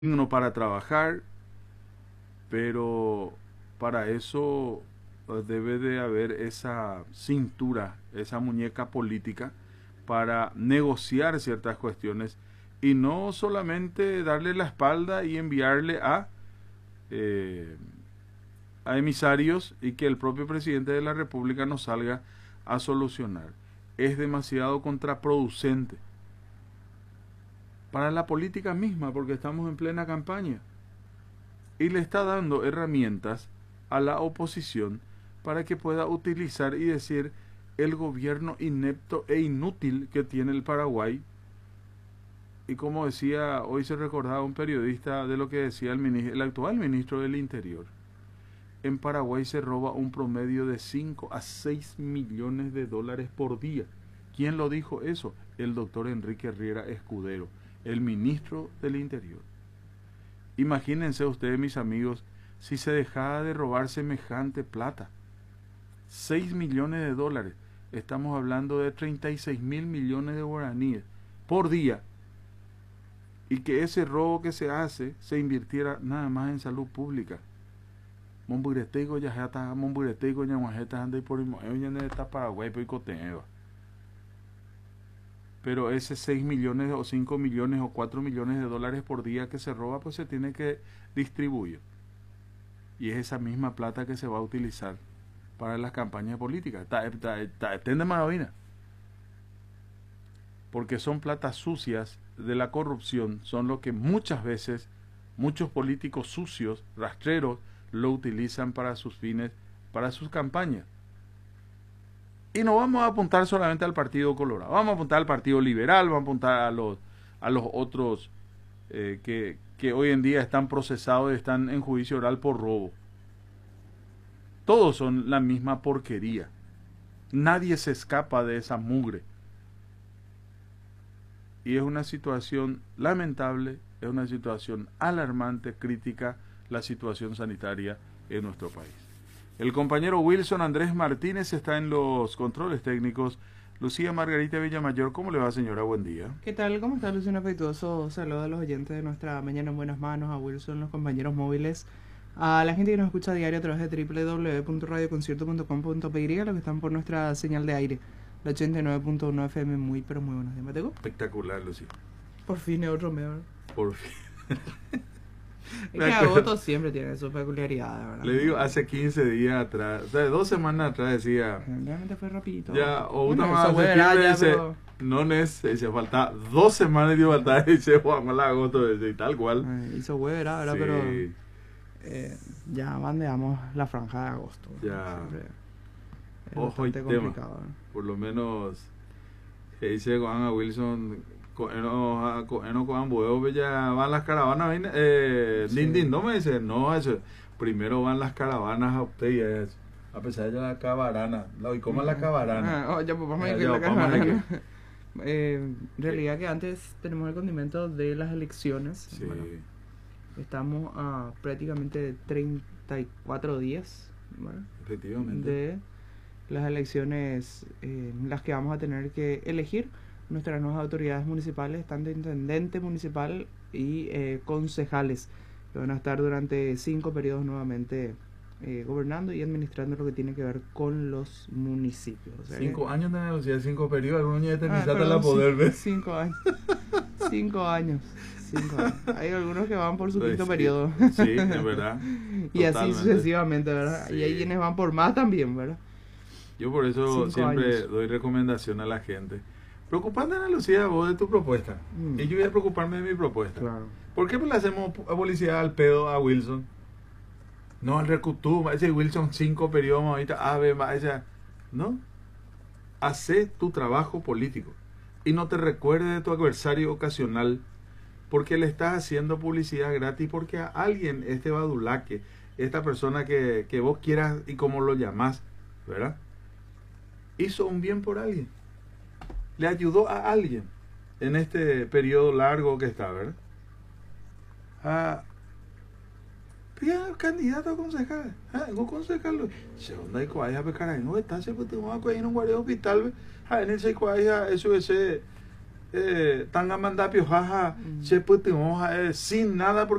digno para trabajar, pero para eso debe de haber esa cintura, esa muñeca política para negociar ciertas cuestiones y no solamente darle la espalda y enviarle eh, a emisarios y que el propio presidente de la República no salga a solucionar. Es demasiado contraproducente para la política misma, porque estamos en plena campaña. Y le está dando herramientas a la oposición para que pueda utilizar y decir el gobierno inepto e inútil que tiene el Paraguay. Y como decía, hoy se recordaba un periodista de lo que decía el actual ministro del Interior. En Paraguay se roba un promedio de 5 a 6 millones de dólares por día. ¿Quién lo dijo eso? El doctor Enrique Riera Escudero, el ministro del Interior. Imagínense ustedes, mis amigos, si se dejara de robar semejante plata. 6 millones de dólares. Estamos hablando de 36 mil millones de guaraníes por día. Y que ese robo que se hace se invirtiera nada más en salud pública. Mombureteigo ya está, mombureteigo ya guajeta anda y por está Paraguay por coteo. Pero ese 6 millones o 5 millones o 4 millones de dólares por día que se roba, pues se tiene que distribuir. Y es esa misma plata que se va a utilizar para las campañas políticas. Está maravilla. Porque son platas sucias de la corrupción, son lo que muchas veces muchos políticos sucios, rastreros, lo utilizan para sus fines, para sus campañas. Y no vamos a apuntar solamente al Partido Colorado, vamos a apuntar al Partido Liberal, vamos a apuntar a los otros que hoy en día están procesados y están en juicio oral por robo. Todos son la misma porquería. Nadie se escapa de esa mugre. Y es una situación lamentable, es una situación alarmante, crítica, la situación sanitaria en nuestro país. El compañero Wilson Andrés Martínez está en los controles técnicos. Lucía Margarita Villamayor, ¿cómo le va, señora? Buen día. ¿Qué tal? ¿Cómo está, Luis? Un afectuoso saludo a los oyentes de nuestra Mañana en Buenas Manos, a Wilson, los compañeros móviles, a la gente que nos escucha a diario a través de www.radioconcierto.com.py, a los que están por nuestra señal de aire, la 89.1 FM. Muy, pero muy buenos días, Mateo. Espectacular, Lucía. Por fin, otro mejor. Por fin. Es que Agosto siempre tiene su peculiaridad, ¿verdad? Le digo, hace 15 días atrás, o sea, 2 semanas atrás decía... Realmente fue rapidito. Ya, o una bueno, más, septiembre dice, pero... no dice, falta 2 semanas y falta, dice, Juan, agosto, y tal cual. Hizo huevera, ¿verdad? Sí. Pero ya bandeamos la franja de agosto. Ya. Es ojo y bastante tema. complicado, ¿no? Por lo menos, que dice Juan a Wilson... no con huevo, ya van las caravanas, Sí. no me dice, no, eso, primero van las caravanas a usted y eso, a pesar de la cabarana, y cómo es la cabarana. Ya, pues vamos a Ya, ir ya, la vamos a caravana. En realidad que antes tenemos el condimento de las elecciones. Sí. Bueno, estamos a prácticamente 34 días, ¿verdad? Efectivamente. De las elecciones en las que vamos a tener que elegir nuestras nuevas autoridades municipales, tanto intendente municipal y concejales, que van a estar durante 5 periodos nuevamente gobernando y administrando lo que tiene que ver con los municipios. O sea 5 años de negociar, 5 periodos, algunos ya perdón, la poder ver. 5 años. 5 años. 5 años. Hay algunos que van por su quinto Sí, periodo. Sí, es verdad. Y así Totalmente. sucesivamente, ¿verdad? Sí. Y hay quienes van por más también, ¿verdad? Yo por eso 5 siempre años. doy recomendación a la gente. Preocupante, Ana Lucía, vos de tu propuesta. Y yo voy a preocuparme de mi propuesta. Claro. ¿Por qué le hacemos publicidad al pedo a Wilson? No, al Recutú, ese Wilson 5 periodos, ahorita, esa. ¿No? Hace tu trabajo político. Y no te recuerde de tu adversario ocasional, porque le estás haciendo publicidad gratis, porque a alguien, este badulaque, esta persona que vos quieras y como lo llamás, ¿verdad? Hizo un bien por alguien. Le ayudó a alguien en este periodo largo que está, ¿verdad? Candidato a concejal, un concejal, se onda y cuaya pe caray, no está se puede tomar cuaya en un guardia hospital, en ese cuaya eso ese Tangamandapio jaja, sin nada.